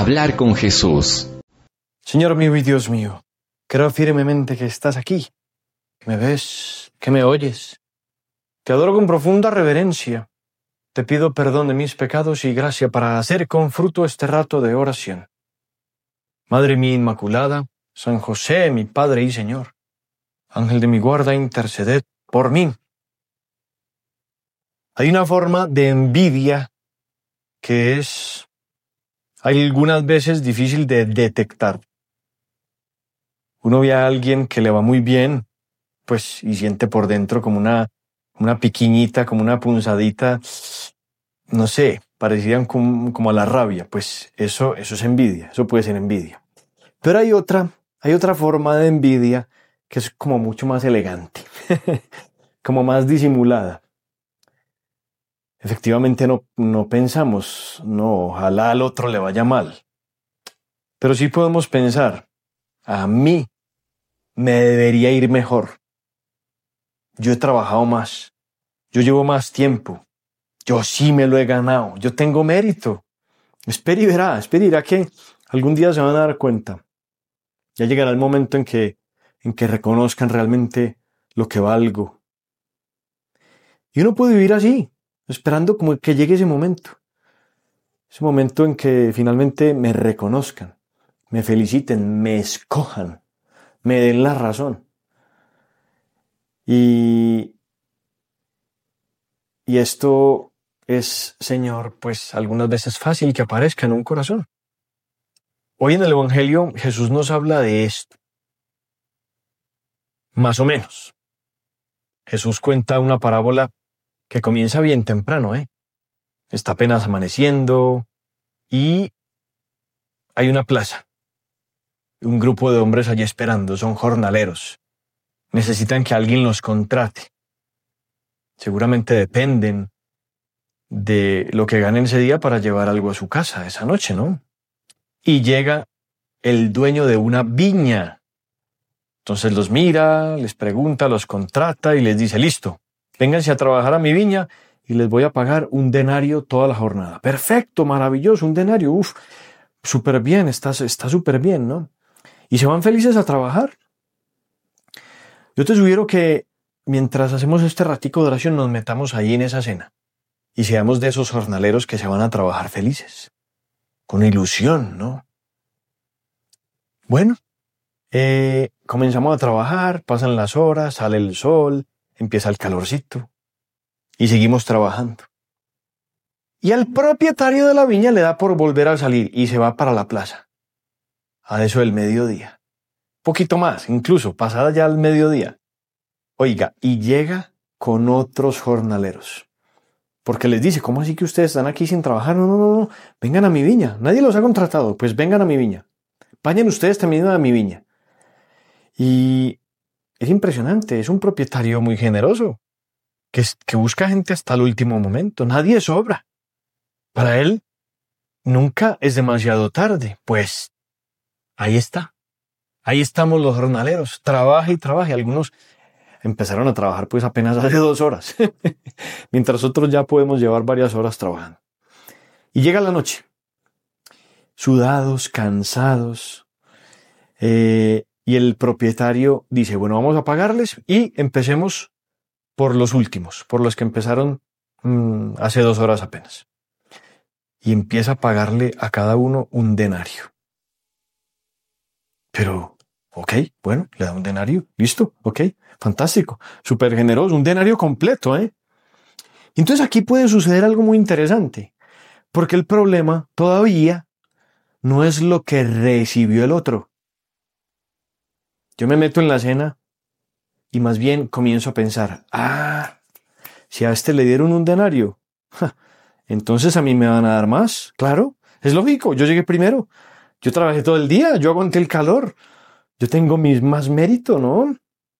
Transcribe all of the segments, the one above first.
Hablar con Jesús. Señor mío y Dios mío, creo firmemente que estás aquí, que me ves, que me oyes. Te adoro con profunda reverencia. Te pido perdón de mis pecados y gracia para hacer con fruto este rato de oración. Madre mía Inmaculada, San José, mi Padre y Señor, Ángel de mi guarda, interceded por mí. Hay una forma de envidia que es algunas veces difícil de detectar. Uno ve a alguien que le va muy bien, pues, y siente por dentro como una piquiñita, como una punzadita, no sé, parecida como a la rabia. Pues eso es envidia, eso puede ser envidia. Pero hay otra forma de envidia que es como mucho más elegante, como más disimulada. Efectivamente no pensamos, no, ojalá al otro le vaya mal. Pero sí podemos pensar, a mí me debería ir mejor. Yo he trabajado más, yo llevo más tiempo, yo sí me lo he ganado, yo tengo mérito. Espera y verá que algún día se van a dar cuenta. Ya llegará el momento en que reconozcan realmente lo que valgo. Y uno puede vivir así, esperando como que llegue ese momento en que finalmente me reconozcan, me feliciten, me escojan, me den la razón. Y esto es, Señor, pues algunas veces fácil que aparezca en un corazón. Hoy en el Evangelio Jesús nos habla de esto. Más o menos. Jesús cuenta una parábola que comienza bien temprano, Está apenas amaneciendo y hay una plaza. Un grupo de hombres allí esperando, son jornaleros. Necesitan que alguien los contrate. Seguramente dependen de lo que ganen ese día para llevar algo a su casa esa noche, ¿no? Y llega el dueño de una viña. Entonces los mira, les pregunta, los contrata y les dice, listo, vénganse a trabajar a mi viña y les voy a pagar un denario toda la jornada. Perfecto, maravilloso, un denario, súper bien, está súper bien, ¿no? Y se van felices a trabajar. Yo te sugiero que mientras hacemos este ratico de oración nos metamos ahí en esa cena y seamos de esos jornaleros que se van a trabajar felices, con ilusión, ¿no? Bueno, comenzamos a trabajar, pasan las horas, sale el sol, empieza el calorcito y seguimos trabajando. Y al propietario de la viña le da por volver a salir y se va para la plaza, a eso del mediodía. Poquito más, incluso, pasada ya el mediodía. Oiga, y llega con otros jornaleros. Porque les dice, ¿cómo así que ustedes están aquí sin trabajar? No, vengan a mi viña. Nadie los ha contratado, pues vengan a mi viña. Vayan ustedes también a mi viña. Y es impresionante, es un propietario muy generoso, que busca gente hasta el último momento. Nadie sobra. Para él, nunca es demasiado tarde. Pues, ahí está. Ahí estamos los jornaleros. Trabaja y trabaja. Algunos empezaron a trabajar pues apenas hace 2 horas. Mientras otros ya podemos llevar varias horas trabajando. Y llega la noche. Sudados, cansados. Y el propietario dice, bueno, vamos a pagarles y empecemos por los últimos, por los que empezaron hace 2 horas apenas. Y empieza a pagarle a cada uno un denario. Pero, ok, bueno, le da un denario, listo, ok, fantástico, súper generoso, un denario completo, Entonces aquí puede suceder algo muy interesante, porque el problema todavía no es lo que recibió el otro. Yo me meto en la cena y más bien comienzo a pensar, si a este le dieron un denario, entonces a mí me van a dar más, claro, es lógico, yo llegué primero, yo trabajé todo el día, yo aguanté el calor, yo tengo más mérito, ¿no?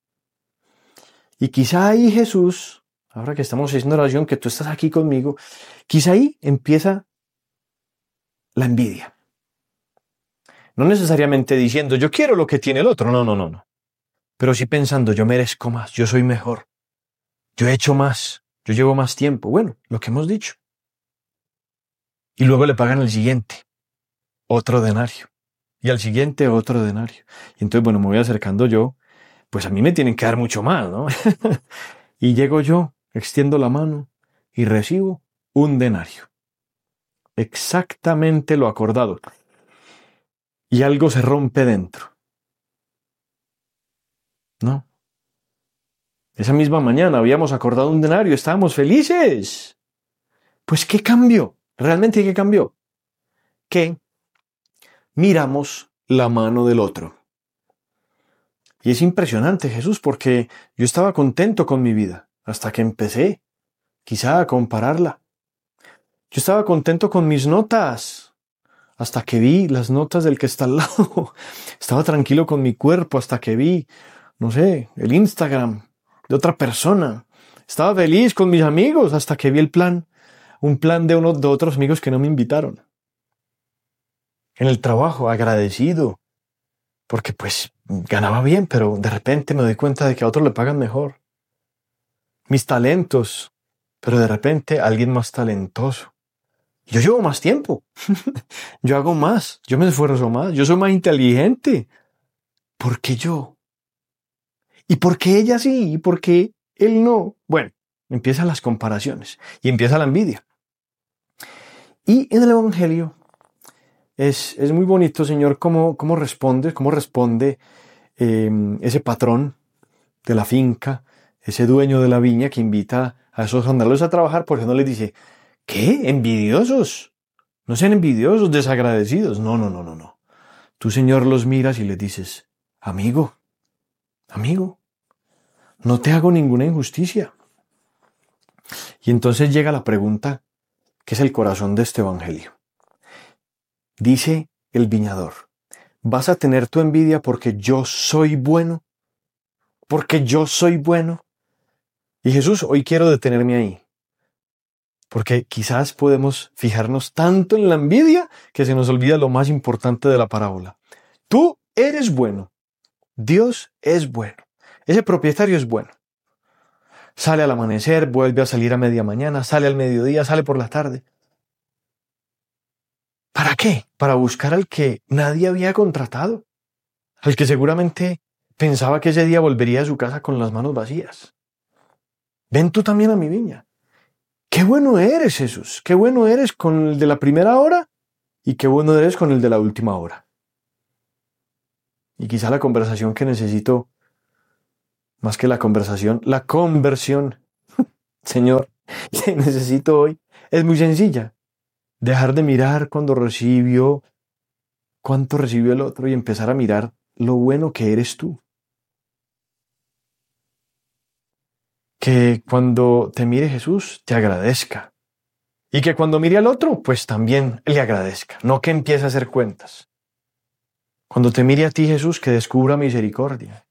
Y quizá ahí Jesús, ahora que estamos haciendo oración, que tú estás aquí conmigo, quizá ahí empieza la envidia. No necesariamente diciendo, yo quiero lo que tiene el otro, no. Pero sí pensando, yo merezco más, yo soy mejor, yo he hecho más, yo llevo más tiempo. Bueno, lo que hemos dicho. Y luego le pagan al siguiente. otro denario. Y al siguiente, otro denario. Y entonces, bueno, me voy acercando yo, pues a mí me tienen que dar mucho más, ¿no? Y llego yo, extiendo la mano y recibo un denario. Exactamente lo acordado. Y algo se rompe dentro, ¿no? Esa misma mañana habíamos acordado un denario, estábamos felices. Pues, ¿qué cambió? ¿Realmente qué cambió? Que miramos la mano del otro. Y es impresionante, Jesús, porque yo estaba contento con mi vida, hasta que empecé, quizá, a compararla. Yo estaba contento con mis notas, hasta que vi las notas del que está al lado. Estaba tranquilo con mi cuerpo, hasta que vi, no sé, el Instagram de otra persona. Estaba feliz con mis amigos, hasta que vi un plan de unos de otros amigos que no me invitaron. En el trabajo, agradecido, porque pues ganaba bien, pero de repente me doy cuenta de que a otros le pagan mejor. Mis talentos, pero de repente alguien más talentoso. Yo llevo más tiempo, yo hago más, yo me esfuerzo más, yo soy más inteligente. ¿Por qué yo? ¿Y por qué ella sí? ¿Y por qué él no? Bueno, empiezan las comparaciones y empieza la envidia. Y en el Evangelio es muy bonito, Señor, cómo responde ese patrón de la finca, ese dueño de la viña que invita a esos jornaleros a trabajar, porque no les dice, ¿qué? ¿Envidiosos? No sean envidiosos, desagradecidos. No, no, no, no, no. Tú, Señor, los miras y les dices, amigo, amigo, no te hago ninguna injusticia. Y entonces llega la pregunta, que es el corazón de este evangelio. Dice el viñador, ¿vas a tener tu envidia porque yo soy bueno? ¿Porque yo soy bueno? Y Jesús, hoy quiero detenerme ahí. Porque quizás podemos fijarnos tanto en la envidia que se nos olvida lo más importante de la parábola. Tú eres bueno. Dios es bueno. Ese propietario es bueno. Sale al amanecer, vuelve a salir a media mañana, sale al mediodía, sale por la tarde. ¿Para qué? Para buscar al que nadie había contratado. Al que seguramente pensaba que ese día volvería a su casa con las manos vacías. Ven tú también a mi viña. Qué bueno eres, Jesús. Qué bueno eres con el de la primera hora y qué bueno eres con el de la última hora. Y quizá la conversación que necesito, más que la conversación, la conversión, Señor, que necesito hoy, es muy sencilla. Dejar de mirar cuánto recibió el otro y empezar a mirar lo bueno que eres tú. Que cuando te mire Jesús, te agradezca. Y que cuando mire al otro, pues también le agradezca. No que empiece a hacer cuentas. Cuando te mire a ti, Jesús, que descubra misericordia.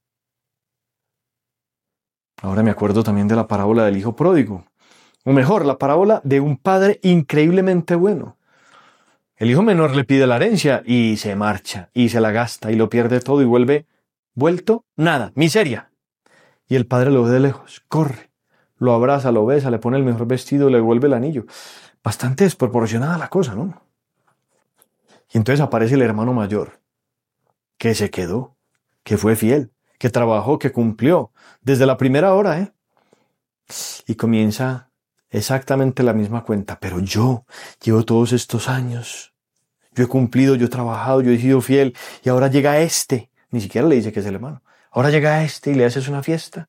Ahora me acuerdo también de la parábola del hijo pródigo. O mejor, la parábola de un padre increíblemente bueno. El hijo menor le pide la herencia y se marcha, y se la gasta, y lo pierde todo, y vuelto, nada, miseria. Y el padre lo ve de lejos, corre, lo abraza, lo besa, le pone el mejor vestido, le devuelve el anillo. Bastante desproporcionada la cosa, ¿no? Y entonces aparece el hermano mayor, que se quedó, que fue fiel, que trabajó, que cumplió, desde la primera hora, ¿eh? Y comienza exactamente la misma cuenta. Pero yo llevo todos estos años, yo he cumplido, yo he trabajado, yo he sido fiel, y ahora llega este, ni siquiera le dice que es el hermano, ahora llega este y le haces una fiesta.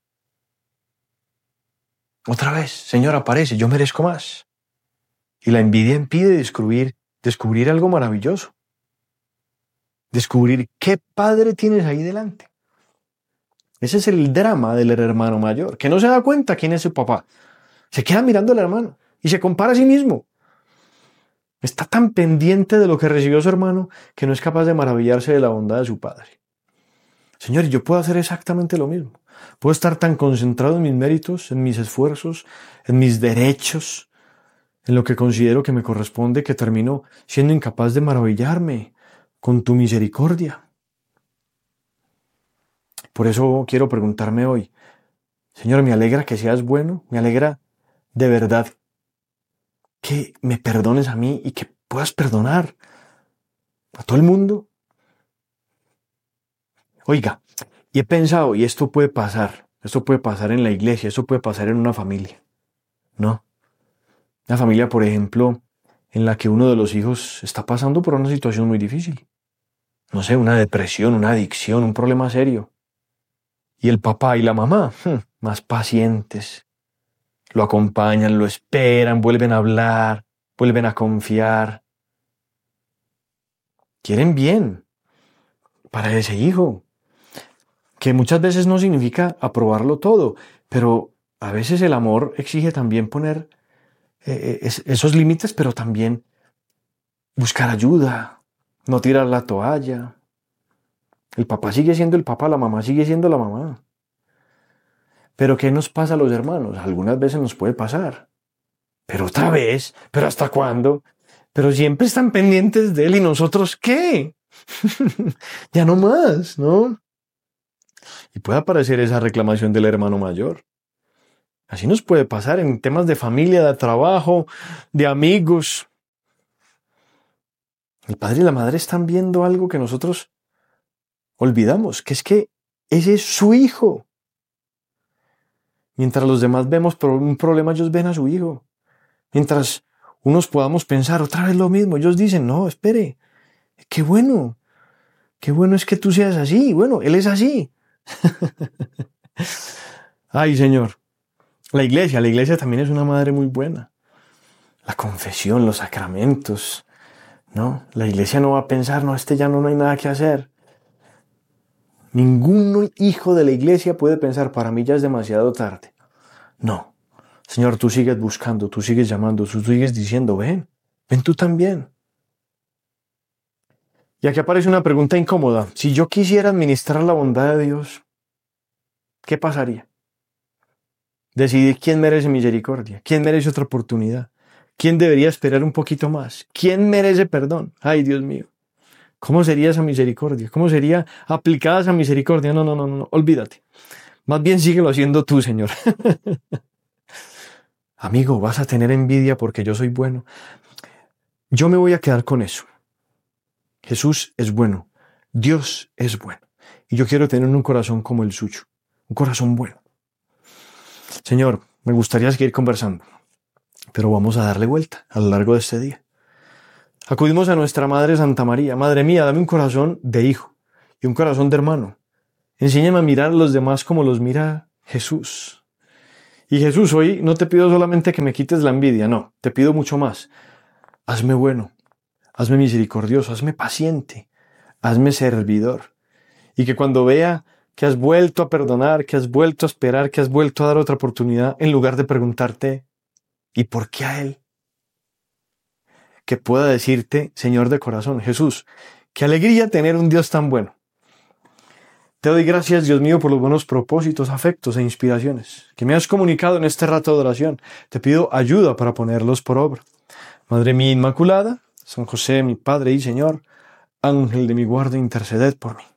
Otra vez, Señor, aparece, yo merezco más. Y la envidia impide descubrir algo maravilloso. Descubrir qué padre tienes ahí delante. Ese es el drama del hermano mayor, que no se da cuenta quién es su papá. Se queda mirando al hermano y se compara a sí mismo. Está tan pendiente de lo que recibió su hermano que no es capaz de maravillarse de la bondad de su padre. Señor, yo puedo hacer exactamente lo mismo. Puedo estar tan concentrado en mis méritos, en mis esfuerzos, en mis derechos, en lo que considero que me corresponde, que termino siendo incapaz de maravillarme con tu misericordia. Por eso quiero preguntarme hoy, Señor, me alegra que seas bueno, me alegra de verdad que me perdones a mí y que puedas perdonar a todo el mundo. Oiga, y he pensado, y esto puede pasar en la iglesia, esto puede pasar en una familia, ¿no? Una familia, por ejemplo, en la que uno de los hijos está pasando por una situación muy difícil. No sé, una depresión, una adicción, un problema serio. Y el papá y la mamá, más pacientes, lo acompañan, lo esperan, vuelven a hablar, vuelven a confiar. Quieren bien para ese hijo, que muchas veces no significa aprobarlo todo, pero a veces el amor exige también poner esos límites, pero también buscar ayuda, no tirar la toalla. El papá sigue siendo el papá, la mamá sigue siendo la mamá. Pero ¿qué nos pasa a los hermanos? Algunas veces nos puede pasar. Pero otra vez, ¿pero hasta cuándo? Pero siempre están pendientes de él, ¿y nosotros qué? Ya no más, ¿no? Y puede aparecer esa reclamación del hermano mayor. Así nos puede pasar en temas de familia, de trabajo, de amigos. El padre y la madre están viendo algo que nosotros olvidamos, que es que ese es su hijo. Mientras los demás vemos un problema, ellos ven a su hijo. Mientras unos podamos pensar otra vez lo mismo, ellos dicen, no, espere, qué bueno es que tú seas así. Bueno, él es así. Ay, Señor. La iglesia también es una madre muy buena. La confesión, los sacramentos, ¿no? La iglesia no va a pensar, no, ya no hay nada que hacer. Ningún hijo de la iglesia puede pensar, para mí ya es demasiado tarde. No. Señor, tú sigues buscando, tú sigues llamando, tú sigues diciendo, ven tú también. Y aquí aparece una pregunta incómoda. Si yo quisiera administrar la bondad de Dios, ¿qué pasaría? Decidir quién merece misericordia, quién merece otra oportunidad, quién debería esperar un poquito más, quién merece perdón. Ay, Dios mío, ¿cómo sería esa misericordia? ¿Cómo sería aplicada esa misericordia? No, olvídate. Más bien síguelo haciendo tú, Señor. Amigo, vas a tener envidia porque yo soy bueno. Yo me voy a quedar con eso. Jesús es bueno, Dios es bueno. Y yo quiero tener un corazón como el suyo, un corazón bueno. Señor, me gustaría seguir conversando, pero vamos a darle vuelta a lo largo de este día. Acudimos a nuestra Madre Santa María. Madre mía, dame un corazón de hijo y un corazón de hermano. Enséñame a mirar a los demás como los mira Jesús. Y Jesús, hoy no te pido solamente que me quites la envidia, no, te pido mucho más. Hazme bueno, hazme misericordioso, hazme paciente, hazme servidor. Y que cuando vea que has vuelto a perdonar, que has vuelto a esperar, que has vuelto a dar otra oportunidad, en lugar de preguntarte, ¿y por qué a él? Que pueda decirte, Señor de corazón, Jesús, qué alegría tener un Dios tan bueno. Te doy gracias, Dios mío, por los buenos propósitos, afectos e inspiraciones que me has comunicado en este rato de oración. Te pido ayuda para ponerlos por obra. Madre mía Inmaculada, San José, mi Padre y Señor, Ángel de mi guarda, interceded por mí.